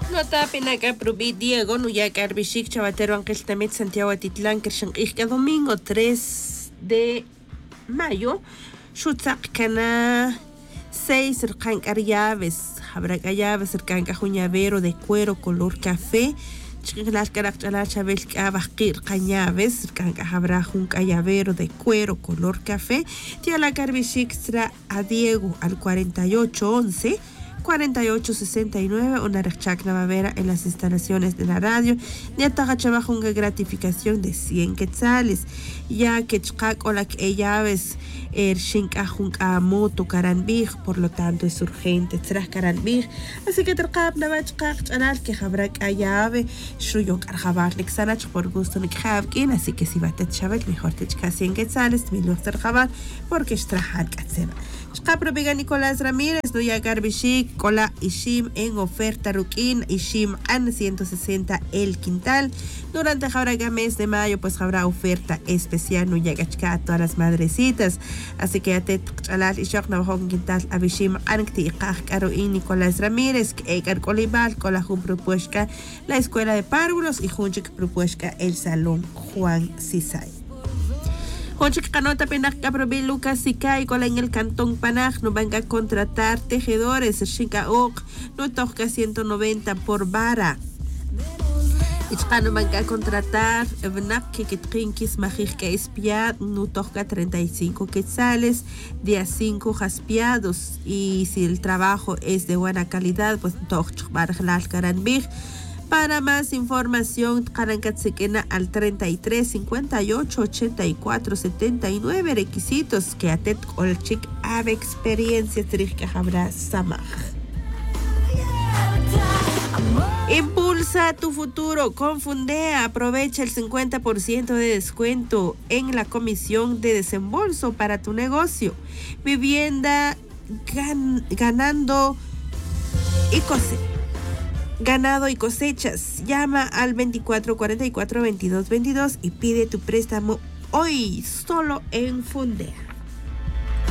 Nota Penaca Probi Diego, Nuyaca Arbishik, Chavatero Ángel Tamet, Santiago Atitlán, Kershan Ijka, domingo 3 de mayo, Shutzak Cana 6, Cercan Ariaves, Habragayaves, Cercan Cajuñavero de cuero color café, Chiquilas Carachala Chabel Cabajir Cañaves, Cercan Cajabrajun Cayavero de cuero color café, Tiala Carbishik a Diego al 4811. 4869, una rechacna babera en las instalaciones de la radio, ni ataga una gratificación de 100 quetzales, ya que chkak o la que llaves shinkajunka moto karanbig, por lo tanto es urgente tras karanbig, así que terkab nabachkak chanal que jabrak ayave, shuyok arjabar lexanach por gusto ni khabkin, así que si batet chavet mejor te chka 100 quetzales, mi lugar terjabar, porque estrajar katseba. Chkapro Vega Nicolás Ramírez, Nuya Garbishik, Cola Ishim en oferta Rukin, Ishim an 160 el quintal. Durante el mes de mayo, pues habrá oferta especial, Nuya Gachka a todas las madrecitas. Así que atet chalal Ishok Navajón Quintal, Abishim an Ktiqaj Caroín Nicolás Ramírez, Egar Colibal, Cola Jun Propuesca, la Escuela de Párvulos y Junchik Propuesca, el Salón Juan Sisay. Honchik Canota Penac Caprobil Lucas Sikai Cola en el Cantón Panaj no van a contratar tejedores Shinka Ok no toca 190 por vara. Ichkano van a contratar Vnap que trinkis Majirka espiad no toca 35 quetzales, día 5 jaspiados, y si el trabajo es de buena calidad pues toca barjalal karanbig. Para más información, Karankatzekena al 33 58 84 79, requisitos que atet Olchik ave experiencia trika habrá samaj. Impulsa tu futuro con Fundea, aprovecha el 50% de descuento en la comisión de desembolso para tu negocio. Vivienda ganando ganado y cosechas. Llama al 24 44 22 22 y pide tu préstamo hoy solo en Fundea.